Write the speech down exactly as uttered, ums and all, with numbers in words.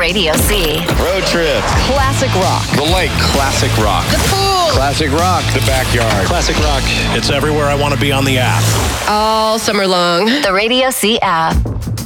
Radio C. Road trip. Classic rock. The lake. Classic rock. The pool. Classic rock. The backyard. Classic rock. It's everywhere I want to be on the app. All summer long. The Radio C app.